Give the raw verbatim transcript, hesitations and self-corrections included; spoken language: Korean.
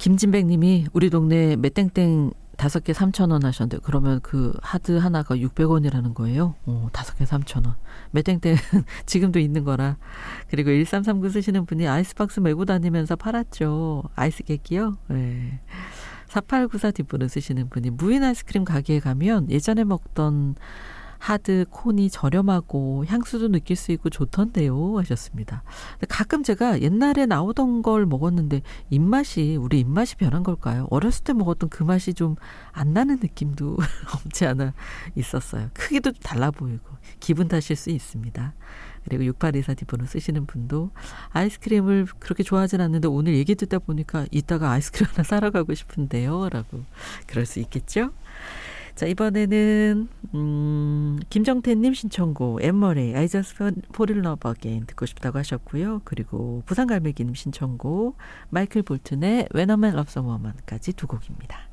김진백 님이 우리 동네 매땡땡 다섯 개 삼천 원 하셨는데 그러면 그 하드 하나가 육백 원이라는 거예요. 오, 다섯 개 삼천 원. 매땡땡 지금도 있는 거라. 그리고 일삼삼구 쓰시는 분이 아이스박스 메고 다니면서 팔았죠. 아이스 깨끼요. 네. 사팔구사 뒷분을 쓰시는 분이 무인 아이스크림 가게에 가면 예전에 먹던 하드 콘이 저렴하고 향수도 느낄 수 있고 좋던데요 하셨습니다. 가끔 제가 옛날에 나오던 걸 먹었는데 입맛이 우리 입맛이 변한 걸까요? 어렸을 때 먹었던 그 맛이 좀 안 나는 느낌도 없지 않아 있었어요. 크기도 좀 달라 보이고 기분 탓일 수 있습니다. 그리고 육팔이사 뒷번호 쓰시는 분도 아이스크림을 그렇게 좋아하진 않는데 오늘 얘기 듣다 보니까 이따가 아이스크림 하나 사러 가고 싶은데요 라고. 그럴 수 있겠죠? 자, 이번에는 음, 김정태님 신청곡 엠머레이 I just fall in love again 듣고 싶다고 하셨고요. 그리고 부산갈매기님 신청곡 마이클 볼튼의 When a Man Loves a Woman까지 두 곡입니다.